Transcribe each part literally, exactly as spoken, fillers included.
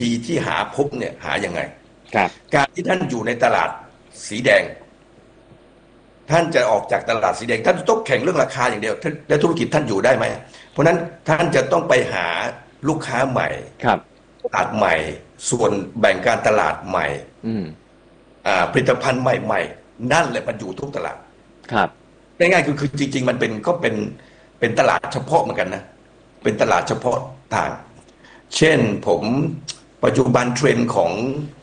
ทีที่หาพบเนี่ยหายังไงครับการที่ท่านอยู่ในตลาดสีแดงท่านจะออกจากตลาดสีแดงท่านต้องแข่งเรื่องราคาอย่างเดียวและธุรกิจท่านอยู่ได้ไหมเพราะนั้นท่านจะต้องไปหาลูกค้าใหม่ครับตลาดใหม่ส่วนแบ่งการตลาดใหม่อืมอ่าผลิตภัณฑ์ใหม่ๆนั่นแหละมันอยู่ทุกตลาดครับง่ายๆคือคือจริงๆมันเป็นก็เป็นเป็นตลาดเฉพาะเหมือนกันนะเป็นตลาดเฉพาะทางเช่นผมปัจจุบันเทรนด์ของ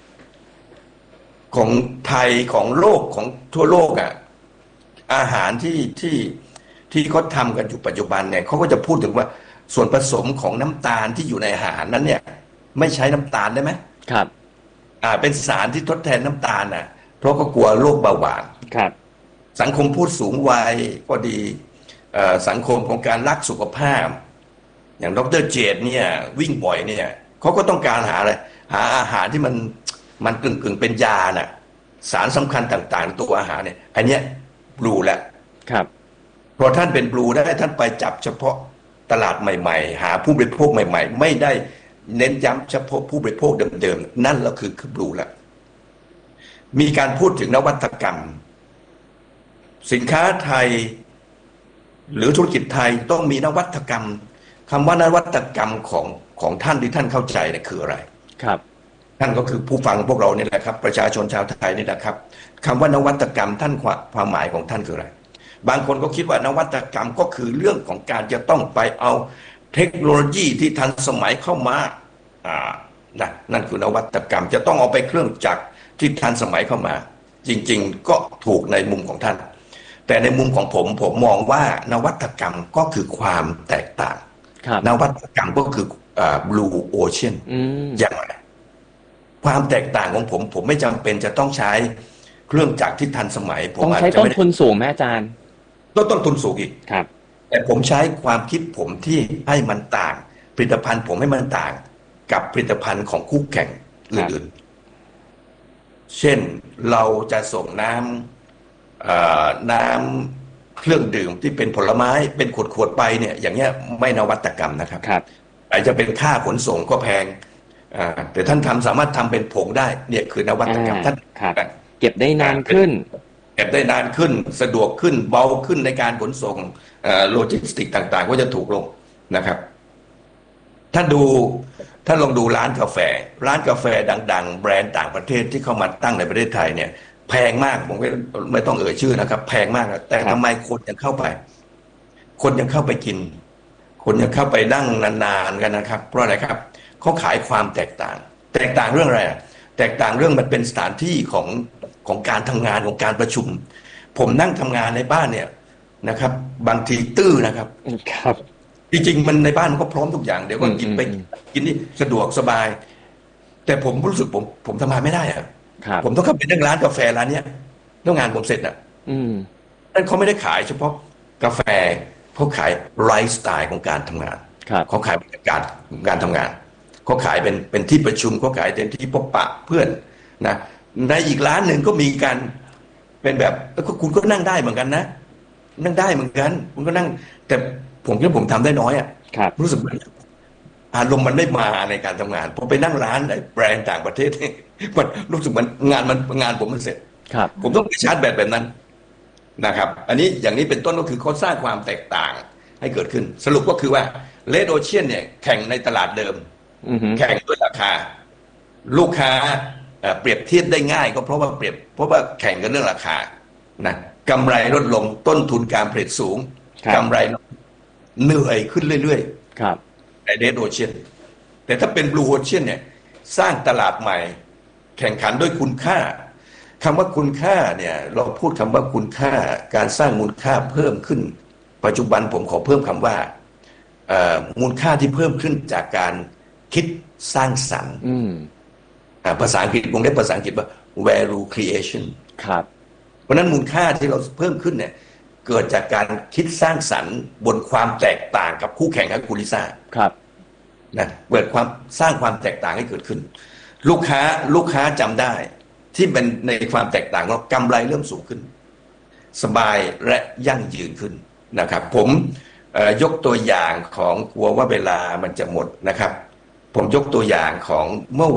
ของไทยของโลกของทั่วโลกอ่ะอาหารที่ที่ที่เขาทำกันอยู่ปัจจุบันเนี่ยเขาก็จะพูดถึงว่าส่วนผสมของน้ำตาลที่อยู่ในอาหารนั้นเนี่ยไม่ใช้น้ำตาลได้ไหมครับอ่าเป็นสารที่ทดแทนน้ำตาลน่ะเพราะก็กลัวโรคเบาหวานครับสังคมผู้สูงวัยก็ดีสังคมของการรักสุขภาพอย่างดร.เจตเนี่ยวิ่งบ่อยเนี่ยเขาก็ต้องการหาอะไรหาอาหารที่มันมันกึ่งกึ่งเป็นยาน่ะสารสำคัญต่างๆตัวอาหารเนี่ยอันเนี้ยบลูแล้วครับเพราะท่านเป็นบลูได้ท่านไปจับเฉพาะตลาดใหม่ๆหาผู้บริโภคใหม่ๆไม่ได้เน้นย้ำเฉพาะผู้บริโภคเดิมๆนั่นแล้วคือคือบลูแล้วมีการพูดถึงนวัตกรรมสินค้าไทยหรือธุรกิจไทยต้องมีนวัตกรรมคำว่านวัตกรรมของของท่านที่ท่านเข้าใจเนี่ยคืออะไรครับท่านก็คือผู้ฟังพวกเราเนี่ยแหละครับประชาชนชาวไทยนี่แหละครับคำว่านวัตกรรมท่านความหมายของท่านคืออะไรบางคนก็คิดว่านวัตกรรมก็คือเรื่องของการจะต้องไปเอาเทคโนโลยีที่ทันสมัยเข้ามาอ่านะนั่นคือนวัตกรรมจะต้องเอาไปเครื่องจักรที่ทันสมัยเข้ามาจริงๆก็ถูกในมุมของท่านแต่ในมุมของผมผมมองว่านวัตกรรมก็คือความแตกต่างนวัตกรรมก็คืออ่า blue ocean อย่างไรความแตกต่างของผมผมไม่จำเป็นจะต้องใช้เครื่องจักรที่ทันสมัยผมต้องใช้ต้นทุนสูงแม่อาจารย์ต้นต้นทุนสูงอีกครับแต่ผมใช้ความคิดผมที่ให้มันต่างผลิตภัณฑ์ผมให้มันต่างกับผลิตภัณฑ์ของคู่แข่งอื่นๆเช่นเราจะส่งน้ำน้ำเครื่องดื่มที่เป็นผลไม้เป็นขวดๆไปเนี่ยอย่างเงี้ยไม่นวัตกรรมนะครับอาจจะเป็นค่าขนส่งก็แพงแต่ท่านทำสามารถทำเป็นผงได้เนี่ยคือนวัตกรรมท่านเก็บได้นานขึ้นเก็บได้นานขึ้นสะดวกขึ้นเบาขึ้นในการขนส่งโลจิสติกต่างๆก็จะถูกลงนะครับท่านดูท่านลองดูร้านกาแฟร้านกาแฟดังๆแบรนด์ต่างประเทศที่เข้ามาตั้งในประเทศไทยเนี่ยแพงมากผมไม่ไม่ต้องเอ่ยชื่อนะครับแพงมากแต่ทำไมคนยังเข้าไปคนยังเข้าไปกินคนยังเข้าไปนั่งนานๆกันนะครับเพราะอะไรครับเขาขายความแตกต่างแตกต่างเรื่องอะไรแตกต่างเรื่องมันเป็นสถานที่ของของการทำงานของการประชุมผมนั่งทำงานในบ้านเนี่ยนะครับบางทีตื้อนะครับครับจริงๆมันในบ้านมันก็พร้อมทุกอย่างเดี๋ยวก็กินไปกินนี่สะดวกสบายแต่ผมรู้สึกผมผมทำงานไม่ได้อะผมต้องเข้าไปนั่งร้านกาแฟร้านเนี้ยแล้วงานผมเสร็จอ่ะนั่นเขาไม่ได้ขายเฉพาะกาแฟเขาขายไลฟ์สไตล์ของการทำงานเขาขายบรรยากาศของการทำงานเขาขายเป็นเป็นที่ประชุมเขาขายเป็นที่พบปะเพื่อนนะในอีกร้านหนึ่งก็มีการเป็นแบบคุณก็นั่งได้เหมือนกันนะนั่งได้เหมือนกันคุณก็นั่งแต่ผมคิดผมทำได้น้อยอ่ะรู้สึกอารมณ์มันไม่มาในการทำงานพอไปนั่งร้านแบรนด์ต่างประเทศมันรู้สึกมันงานมันงานผมมันเสร็จผมต้องไปชาร์จแบตแบบนั้นนะครับอันนี้อย่างนี้เป็นต้นก็คือเขาสร้างความแตกต่างให้เกิดขึ้นสรุปก็คือว่าเลดโอเชียนเนี่ยแข่งในตลาดเดิมแข่งด้วยราคาลูกค้าเปรียบเทียบได้ง่ายก็เพราะว่าเปรียบเพราะว่าแข่งกันเรื่องราคานะกำไรลดลงต้นทุนการผลิตสูงกำไรเหนื่อยขึ้นเรื่อยๆในเรดโอเชียนแต่ถ้าเป็นบลูโอเชียนเนี่ยสร้างตลาดใหม่แข่งขันด้วยคุณค่าคำว่าคุณค่าเนี่ยเราพูดคำว่าคุณค่าการสร้างมูลค่าเพิ่มขึ้นปัจจุบันผมขอเพิ่มคำว่ามูลค่าที่เพิ่มขึ้นจากการคิดสร้างสรรค์ภาษาอังกฤษผมเรียกภาษาอังกฤษว่า value creation ครับเพราะนั้นมูลค่าที่เราเพิ่มขึ้นเนี่ยเกิดจากการคิดสร้างสรรค์บนความแตกต่างกับคู่แข่งครับคุณลิซ่าครับนะเกิดความสร้างความแตกต่างให้เกิดขึ้นลูกค้าลูกค้าจำได้ที่เป็นในความแตกต่างเรากำไรเริ่มสูงขึ้นสบายและยั่งยืนขึ้นนะครับผมยกตัวอย่างของกลัวว่าเวลามันจะหมดนะครับผมยกตัวอย่างของเมื่อ